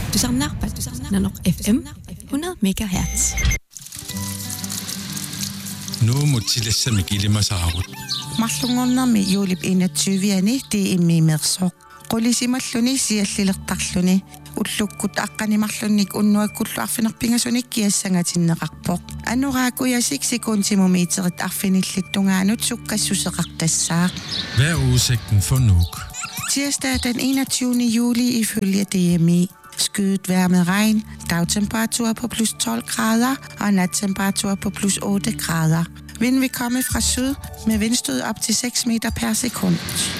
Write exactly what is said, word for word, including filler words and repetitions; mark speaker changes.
Speaker 1: Du samlar på Nanok F M hundrede megahertz.
Speaker 2: Nu mutilassa mikilima saarut.
Speaker 3: Mарлунгорнэрми юулип инатсуивиани ти иммиимерсоо. Qulisimalлуни сиаллилертарлуни уллуккут аққанимарлунник уннуаккуллу арфинерпингасуник киассангатиннеқарпоқ. Анураакуясик секундтимумиитерит арфиниллиттунгаанут суккассусеқартассаа.
Speaker 2: Hvad er udsigten for Nuuk?
Speaker 3: Tirsdag den enogtyvende juli ifølge D M I. Skyet vejr med regn, dagtemperatur på plus tolv grader og nattemperatur på plus otte grader. Vind vil komme fra syd med vindstød op til seks meter per sekund.